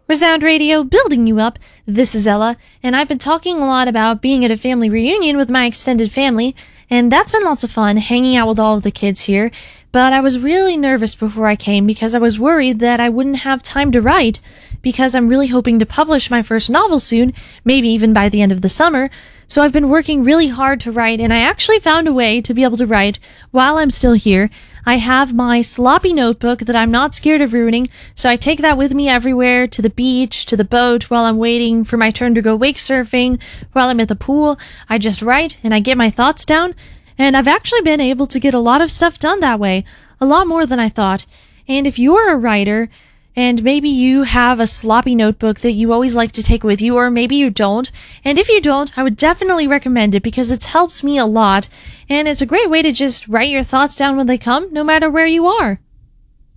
Resound Radio, building you up. This is Ella, and I've been talking a lot about being at a family reunion with my extended family, and that's been lots of fun, hanging out with all of the kids here, but I was really nervous before I came because I was worried that I wouldn't have time to write, because I'm really hoping to publish my first novel soon, maybe even by the end of the summer, so I've been working really hard to write, and I actually found a way to be able to write while I'm still here. I have my sloppy notebook that I'm not scared of ruining, so I take that with me everywhere, to the beach, to the boat, while I'm waiting for my turn to go wake surfing, while I'm at the pool. I just write, and I get my thoughts down, and I've actually been able to get a lot of stuff done that way, a lot more than I thought. And if you're a writer, and maybe you have a sloppy notebook that you always like to take with you, or maybe you don't. And if you don't, I would definitely recommend it because it helps me a lot. And it's a great way to just write your thoughts down when they come, no matter where you are.